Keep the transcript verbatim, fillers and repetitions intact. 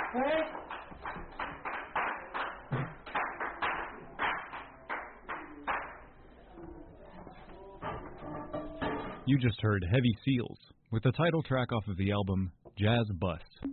You just heard Heavy Seals with the title track off of the album Jazz Bust.